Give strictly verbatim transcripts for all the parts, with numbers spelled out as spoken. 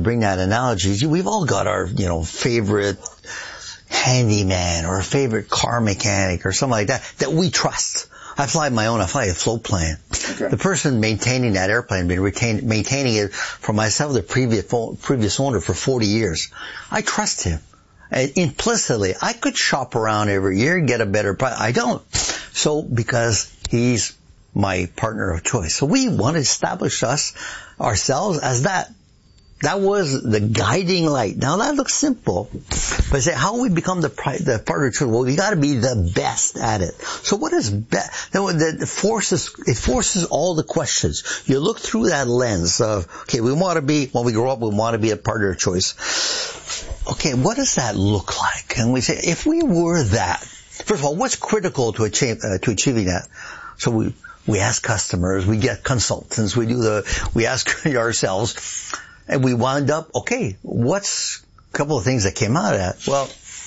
bring that analogy, we've all got our, you know, favorite handyman or a favorite car mechanic or something like that that we trust. I fly my own, I fly a float plane. Okay. The person maintaining that airplane, been retain, maintaining it for myself, the previous previous owner for forty years. I trust him. And implicitly, I could shop around every year and get a better price. I don't. So, because he's my partner of choice. So we want to establish us, ourselves as that. That was the guiding light. Now that looks simple, but say how we become the the partner of choice. Well, we got to be the best at it. So what is best? It forces it forces all the questions. You look through that lens of okay, we want to be when we grow up, we want to be a partner of choice. Okay, what does that look like? And we say if we were that. First of all, what's critical to achieve uh, to achieving that? So we we ask customers, we get consultants, we do the we ask ourselves. And we wound up, okay, what's a couple of things that came out of that? Well,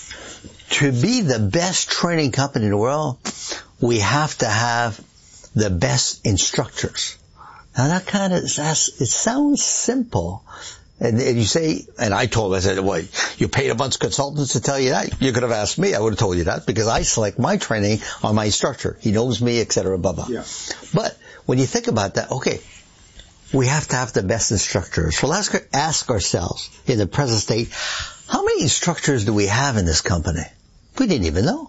to be the best training company in the world, we have to have the best instructors. Now that kind of, that's, it sounds simple. And, and you say, and I told him, I said, well, you paid a bunch of consultants to tell you that? You could have asked me, I would have told you that, because I select my training on my instructor. He knows me, et cetera, blah, blah. Yeah. But when you think about that, okay, we have to have the best instructors. So let's ask ourselves, in the present state, how many instructors do we have in this company? We didn't even know.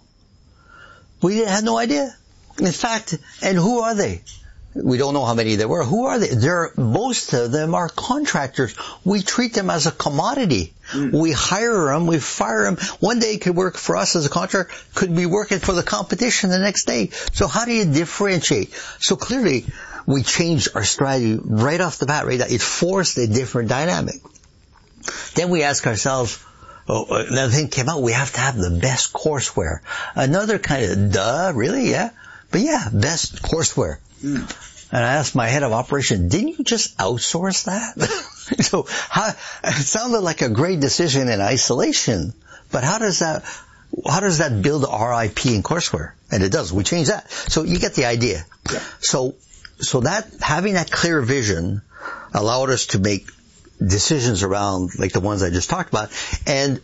We had no idea. In fact, and who are they? We don't know how many there were. Who are they? They're, most of them are contractors. We treat them as a commodity. Mm. We hire them, we fire them. One day could work for us as a contractor, could be working for the competition the next day. So how do you differentiate? So clearly, we changed our strategy right off the bat, right? It forced a different dynamic. Then we ask ourselves, oh, another thing came out, we have to have the best courseware. Another kind of, duh, really? Yeah. But yeah, best courseware. Mm. And I asked my head of operation, didn't you just outsource that? So how, it sounded like a great decision in isolation, but how does that, how does that build R I P in courseware? And it does. We changed that. So you get the idea. Yeah. So, So that, having that clear vision allowed us to make decisions around like the ones I just talked about, and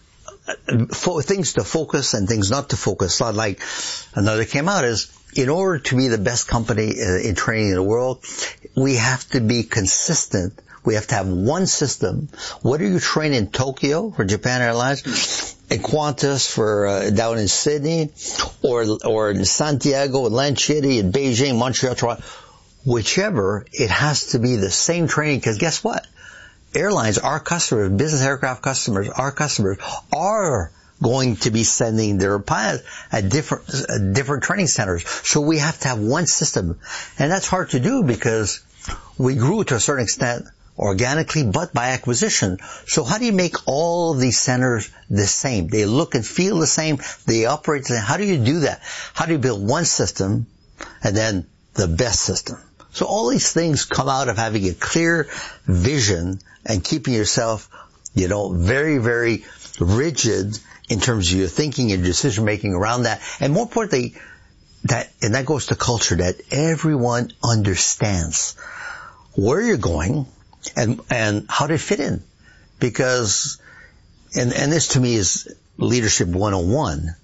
for things to focus and things not to focus. So like another came out is, in order to be the best company in training in the world, we have to be consistent. We have to have one system. Whether you train in Tokyo for Japan Airlines, in Qantas for uh, down in Sydney, or or in Santiago, in Lanchity, in Beijing, Montreal, Toronto, whichever, it has to be the same training, because guess what? Airlines, our customers, business aircraft customers, our customers are going to be sending their pilots at different, uh, different training centers. So we have to have one system. And that's hard to do because we grew to a certain extent organically, but by acquisition. So how do you make all of these centers the same? They look and feel the same. They operate the same. How do you do that? How do you build one system and then the best system? So all these things come out of having a clear vision and keeping yourself, you know, very, very rigid in terms of your thinking and decision making around that. And more importantly, that, and that goes to culture, that everyone understands where you're going and, and how to fit in. Because, and, and this to me is leadership one oh one,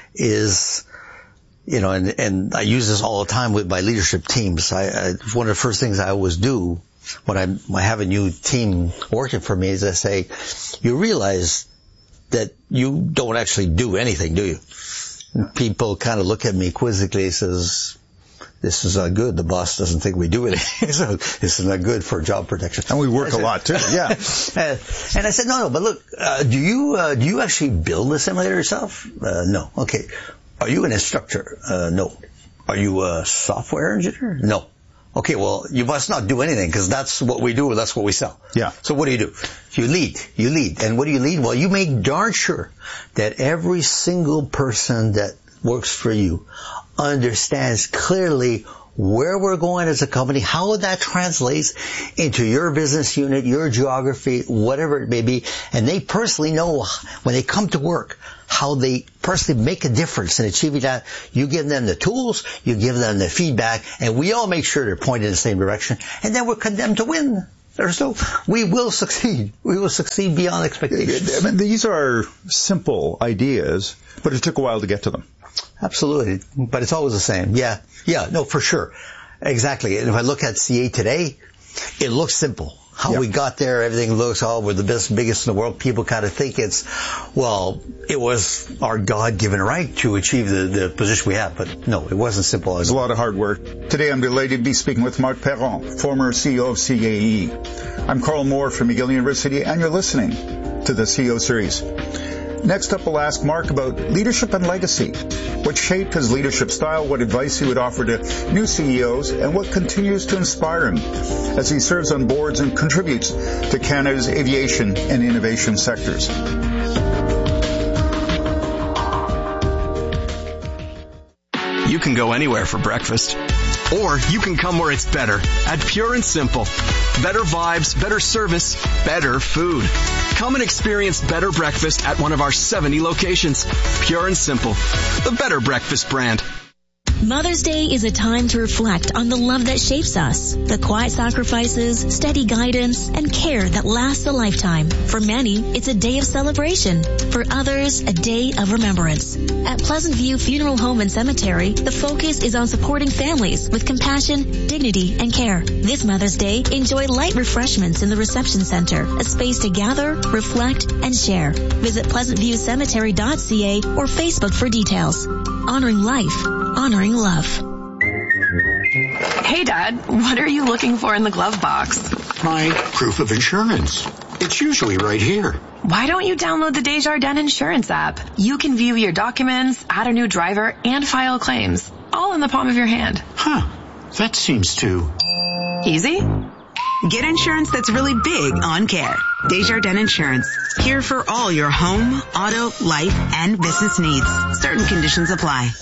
is, you know, and, and I use this all the time with my leadership teams. I, I, one of the first things I always do when I, when I have a new team working for me is I say, you realize that you don't actually do anything, do you? And people kind of look at me quizzically and says, this is not good. The boss doesn't think we do anything. So this is not good for job protection. And we work said, a lot too. Yeah. And I said, no, no, but look, uh, do you, uh, do you actually build the simulator yourself? Uh, no. Okay. Are you an instructor? Uh, no. Are you a software engineer? No. Okay, well, you must not do anything because that's what we do, that's what we sell. Yeah. So what do you do? You lead. You lead. And what do you lead? Well, you make darn sure that every single person that works for you understands clearly where we're going as a company, how that translates into your business unit, your geography, whatever it may be. And they personally know when they come to work how they personally make a difference in achieving that. You give them the tools, you give them the feedback, and we all make sure they're pointed in the same direction, and then we're condemned to win. There's no, we will succeed. We will succeed beyond expectations. I mean, these are simple ideas, but it took a while to get to them. Absolutely. But it's always the same. Yeah. Yeah. No, for sure. Exactly. And if I look at C A today, it looks simple. How yep. we got there, everything looks, oh, we're the best, biggest in the world. People kind of think it's, well, it was our God-given right to achieve the, the position we have. But no, it wasn't simple. It was a lot of hard work. Today I'm delighted to be speaking with Marc Perron, former C E O of C A E. I'm Carl Moore from McGill University, and you're listening to the C E O Series. Next up, we'll ask Marc about leadership and legacy. What shaped his leadership style, what advice he would offer to new C E Os, and what continues to inspire him as he serves on boards and contributes to Canada's aviation and innovation sectors. You can go anywhere for breakfast. Or you can come where it's better at Pure and Simple. Better vibes, better service, better food. Come and experience better breakfast at one of our seventy locations. Pure and Simple, the better breakfast brand. Mother's Day is a time to reflect on the love that shapes us, the quiet sacrifices, steady guidance, and care that lasts a lifetime. For many, it's a day of celebration. For others, a day of remembrance. At Pleasant View Funeral Home and Cemetery, the focus is on supporting families with compassion, dignity, and care. This Mother's Day, enjoy light refreshments in the reception center, a space to gather, reflect, and share. Visit pleasant view cemetery dot c a or Facebook for details. Honoring life, honoring love. Hey, Dad, what are you looking for in the glove box? My proof of insurance. It's usually right here. Why don't you download the Desjardins Insurance app? You can view your documents, add a new driver, and file claims, all in the palm of your hand. Huh. That seems too... easy? Get insurance that's really big on care. Desjardins Insurance. Here for all your home, auto, life, and business needs. Certain conditions apply.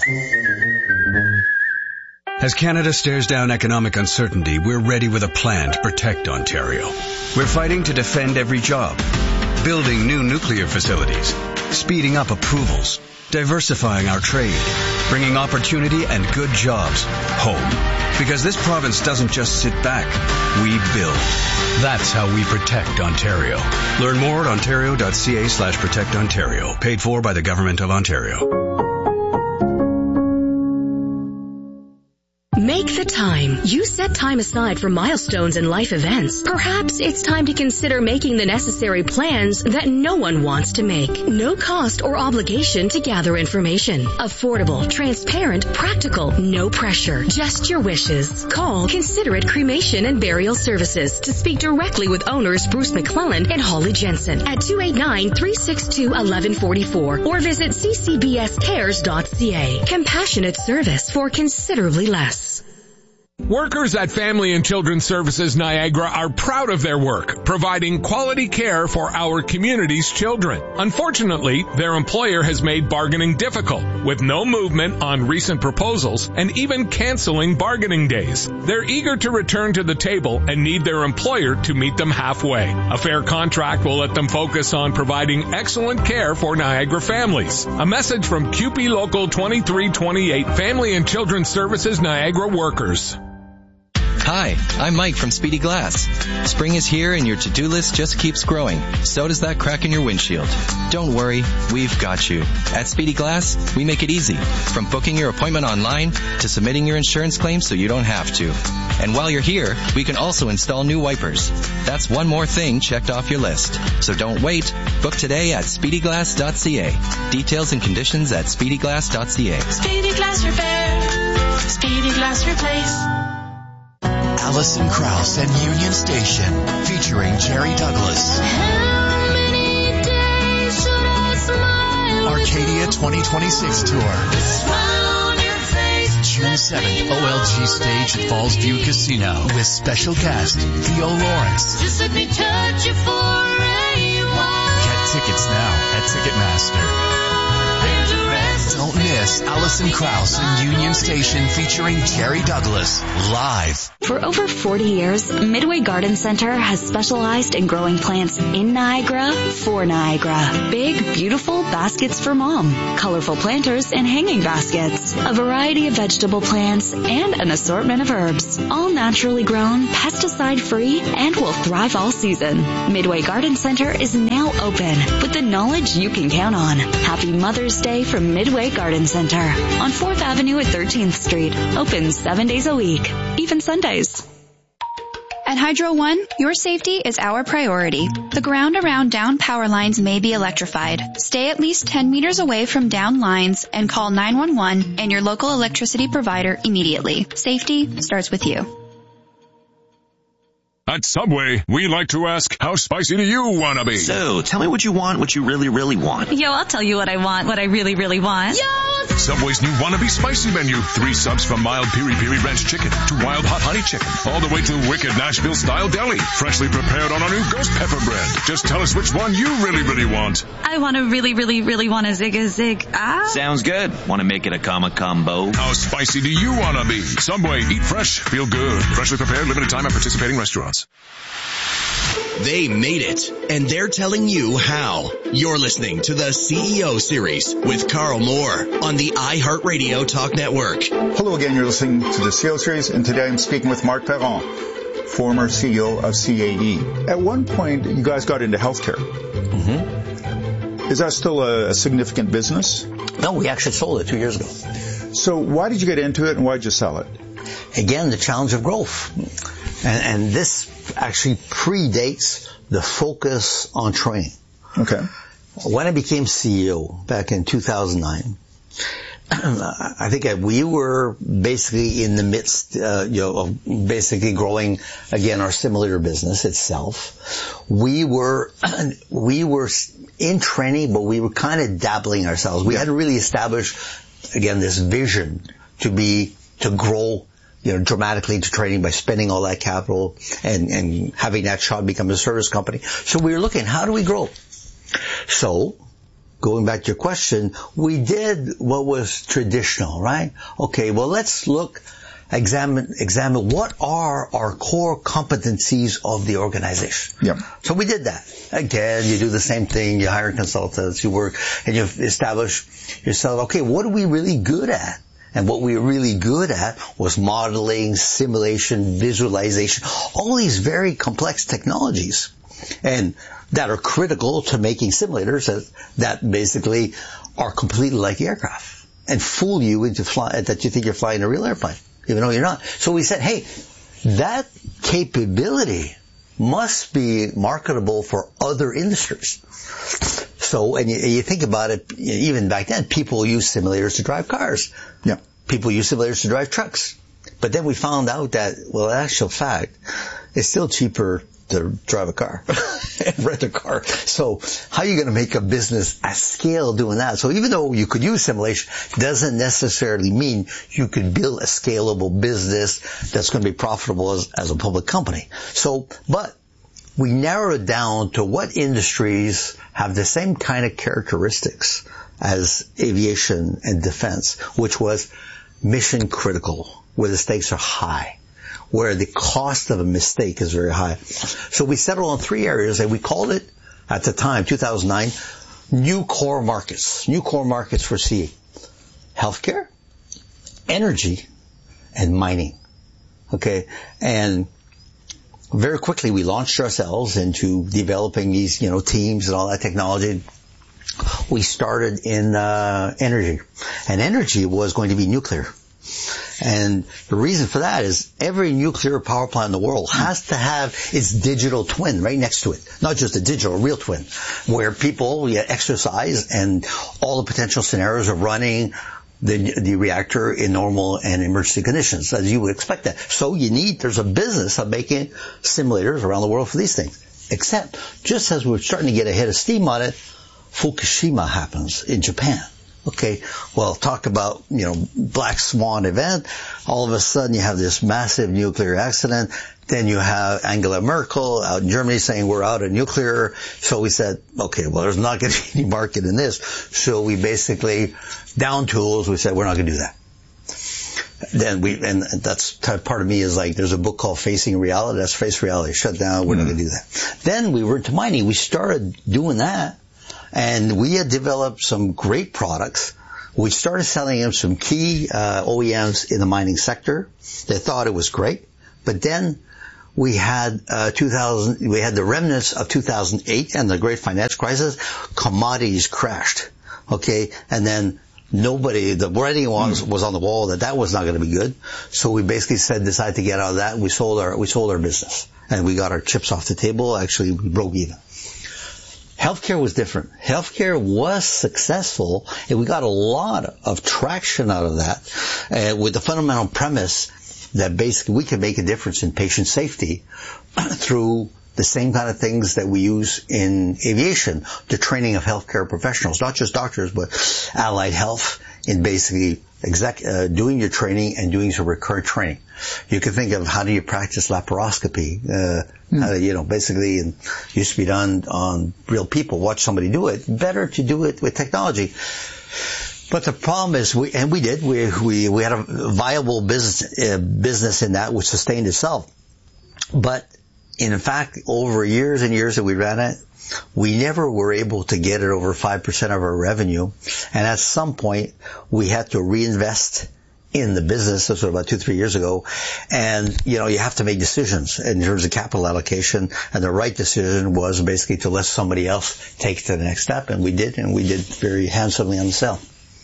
As Canada stares down economic uncertainty, we're ready with a plan to protect Ontario. We're fighting to defend every job, building new nuclear facilities, speeding up approvals, diversifying our trade, bringing opportunity and good jobs home. Because this province doesn't just sit back, we build. That's how we protect Ontario. Learn more at ontario dot c a slash protect Ontario. Paid for by the Government of Ontario. Make the time. You set time aside for milestones and life events. Perhaps it's time to consider making the necessary plans that no one wants to make. No cost or obligation to gather information. Affordable, transparent, practical, no pressure. Just your wishes. Call Considerate Cremation and Burial Services to speak directly with owners Bruce McClellan and Holly Jensen at two eight nine, three six two, one one four four or visit c c b s cares dot c a. Compassionate service for considerably less. Workers at Family and Children's Services Niagara are proud of their work, providing quality care for our community's children. Unfortunately, their employer has made bargaining difficult, with no movement on recent proposals and even canceling bargaining days. They're eager to return to the table and need their employer to meet them halfway. A fair contract will let them focus on providing excellent care for Niagara families. A message from Q P Local twenty-three twenty-eight Family and Children's Services Niagara workers. Hi, I'm Mike from Speedy Glass. Spring is here and your to-do list just keeps growing. So does that crack in your windshield. Don't worry, we've got you. At Speedy Glass, we make it easy. From booking your appointment online to submitting your insurance claim so you don't have to. And while you're here, we can also install new wipers. That's one more thing checked off your list. So don't wait. Book today at speedy glass dot c a. Details and conditions at speedy glass dot c a. Speedy Glass Repair. Speedy Glass Replace. Alison Krauss and Union Station, featuring Jerry Douglas. How many days should I smile? Arcadia twenty twenty-six tour. The smile on your face. June seventh, O L G stage at Falls View Casino with special guest Theo Lawrence. Just let me touch you for a while. Get tickets now at Ticketmaster. There's a rest. Don't miss It's Alison Krauss and Union Station featuring Terry Douglas live. For over forty years, Midway Garden Center has specialized in growing plants in Niagara for Niagara. Big, beautiful baskets for mom, colorful planters and hanging baskets, a variety of vegetable plants, and an assortment of herbs. All naturally grown, pesticide-free, and will thrive all season. Midway Garden Center is now open with the knowledge you can count on. Happy Mother's Day from Midway Garden Center on fourth Avenue at thirteenth Street. Open seven days a week, even Sundays. At Hydro One, your safety is our priority. The ground around down power lines may be electrified. Stay at least ten meters away from down lines and call nine one one and your local electricity provider immediately. Safety starts with you. At Subway, we like to ask, how spicy do you want to be? So, tell me what you want, what you really, really want. Yo, I'll tell you what I want, what I really, really want. Yo! Subway's new Wannabe Spicy menu. Three subs from mild piri-piri ranch chicken to wild hot honey chicken. All the way to wicked Nashville-style deli. Freshly prepared on our new ghost pepper bread. Just tell us which one you really, really want. I want to really, really, really want a zig a zig. Ah. Sounds good. Want to make it a comma combo? How spicy do you want to be? Subway, eat fresh, feel good. Freshly prepared, limited time at participating restaurants. They made it, and they're telling you how. You're listening to the C E O Series with Carl Moore on the iHeartRadio Talk Network. Hello again, you're listening to the C E O Series, and today I'm speaking with Mark Perron, former C E O of C A E. At one point, you guys got into healthcare. Mm-hmm. Is that still a, a significant business? No, we actually sold it two years ago. So why did you get into it, and why did you sell it? Again, the challenge of growth. And, and this actually predates the focus on training. Okay. When I became C E O back in two thousand nine, I think we were basically in the midst, uh, you know, of basically growing again our simulator business itself. We were, we were in training, but we were kind of dabbling ourselves. We yeah. hadn't really established, again, this vision to be, to grow, you know, dramatically into training by spending all that capital and, and having that shot become a service company. So we were looking, how do we grow? So, going back to your question, we did what was traditional, right? Okay, well, let's look, examine, examine what are our core competencies of the organization. Yeah. So we did that. Again, you do the same thing, you hire consultants, you work, and you establish yourself, okay, what are we really good at? And what we were really good at was modeling, simulation, visualization, all these very complex technologies, and that are critical to making simulators that, that basically are completely like aircraft and fool you into fly, that you think you're flying a real airplane, even though you're not. So we said, hey, that capability must be marketable for other industries. So, and you, you think about it, even back then, people use simulators to drive cars. Yeah. People use simulators to drive trucks. But then we found out that, well, in actual fact, it's still cheaper to drive a car and rent a car. So how are you going to make a business at scale doing that? So even though you could use simulation, doesn't necessarily mean you could build a scalable business that's going to be profitable as, as a public company. So, but we narrowed it down to what industries have the same kind of characteristics as aviation and defense, which was mission critical, where the stakes are high, where the cost of a mistake is very high. So we settled on three areas, and we called it, at the time, two thousand nine, new core markets. New core markets for C A E. Healthcare, energy, and mining. Okay? And very quickly we launched ourselves into developing these, you know, teams and all that technology. We started in uh energy. And energy was going to be nuclear. And the reason for that is every nuclear power plant in the world has to have its digital twin right next to it. Not just a digital, a real twin, where people yeah, exercise and all the potential scenarios of running the, the reactor in normal and emergency conditions, as you would expect that. So you need, there's a business of making simulators around the world for these things. Except, just as we're starting to get a head of steam on it, Fukushima happens in Japan. Okay, well, talk about, you know, black swan event. All of a sudden you have this massive nuclear accident. Then you have Angela Merkel out in Germany saying we're out of nuclear. So we said, okay, well, there's not going to be any market in this. So we basically, down tools, we said we're not going to do that. Then we, and that's part of me is like, there's a book called Facing Reality. That's face reality. Shut down. We're mm-hmm. not going to do that. Then we were into mining. We started doing that, and we had developed some great products. We started selling them some key uh, O E Ms in the mining sector. They thought it was great, but then we had uh, two thousand. We had the remnants of two thousand eight and the great financial crisis. Commodities crashed. Okay, and then. Nobody, the writing was, was on the wall that that was not going to be good. So we basically said, decided to get out of that. We sold our, we sold our business and we got our chips off the table. Actually, we broke even. Healthcare was different. Healthcare was successful and we got a lot of traction out of that uh, with the fundamental premise that basically we can make a difference in patient safety through the same kind of things that we use in aviation, the training of healthcare professionals, not just doctors, but allied health in basically exec, uh, doing your training and doing some recurrent training. You can think of how do you practice laparoscopy, uh, mm. uh, you know, basically it used to be done on real people. Watch somebody do it. Better to do it with technology. But the problem is, we, and we did, we, we, we had a viable business, uh, business in that which sustained itself. But in fact, over years and years that we ran it, we never were able to get it over five percent of our revenue. And at some point, we had to reinvest in the business. This was about two, three years ago. And, you know, you have to make decisions in terms of capital allocation. And the right decision was basically to let somebody else take it to the next step. And we did, and we did very handsomely on the sale.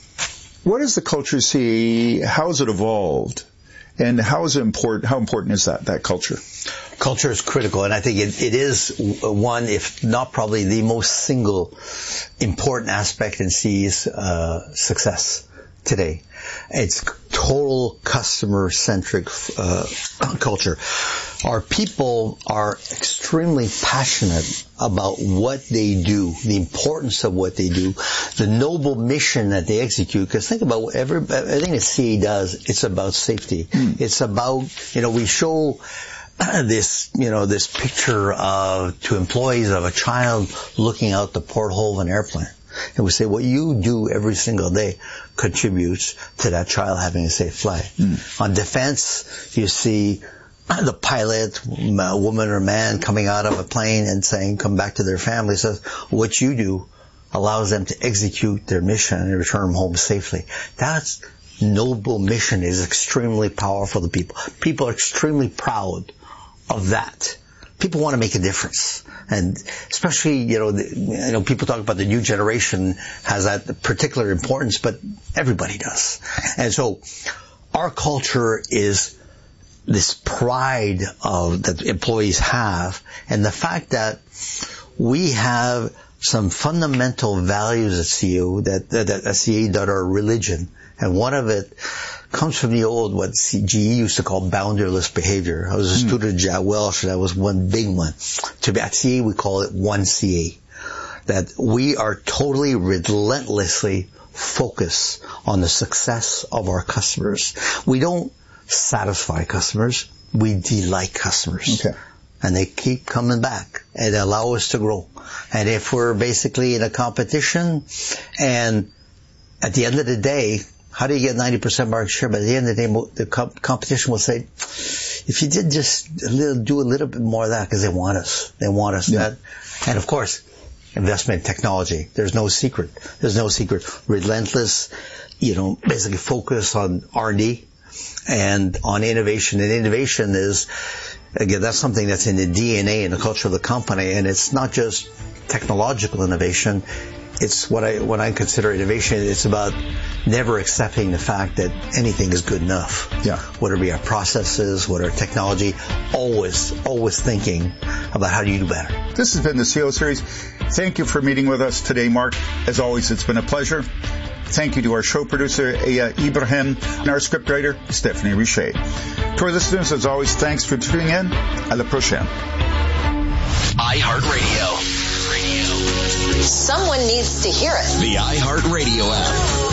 What is the culture see? How has it evolved? And how is it important, how important is that, that culture? Culture is critical, and I think it, it is one, if not probably the most single important aspect in C E's uh, success today. It's total customer-centric uh, culture. Our people are extremely passionate about what they do, the importance of what they do, the noble mission that they execute. Because think about every, everything that C E does, it's about safety. Mm. It's about, you know, we show this, you know, this picture of, to employees of a child looking out the porthole of an airplane. And we say what you do every single day contributes to that child having a safe flight. Mm. On defense, you see the pilot, a woman or man coming out of a plane and saying, come back to their family. Says, what you do allows them to execute their mission and return home safely. That's noble mission is extremely powerful to people. People are extremely proud of that. People want to make a difference. And especially, you know, the, you know, people talk about the new generation has that particular importance, but everybody does. And so our culture is this pride of that employees have, and the fact that we have some fundamental values at C E O that, that, that at C E O that are religion. And one of it comes from the old, what G E used to call boundaryless behavior. I was a mm. student of Jack Welch, that was one big one. To be at C E O, we call it one C A. That we are totally relentlessly focused on the success of our customers. We don't satisfy customers, we delight customers. Okay. And they keep coming back and allow us to grow. And if we're basically in a competition, and at the end of the day, how do you get ninety percent market share? But at the end of the day, the comp- competition will say, if you did just a little, do a little bit more of that, because they want us. They want us. Yeah. That, and of course, investment in technology. There's no secret. There's no secret. Relentless, you know, basically focus on R and D and on innovation. And innovation is, again, that's something that's in the D N A and the culture of the company. And it's not just technological innovation. It's what I, when I consider innovation, it's about never accepting the fact that anything is good enough. Yeah. Whether it be our processes, whether technology, always, always thinking about how do you do better. This has been the C E O Series. Thank you for meeting with us today, Mark. As always, it's been a pleasure. Thank you to our show producer, Aya Ibrahim, and our scriptwriter, Stephanie Richer. To our listeners, as always, thanks for tuning in. À la prochaine. iHeartRadio. Someone needs to hear it. The iHeartRadio app.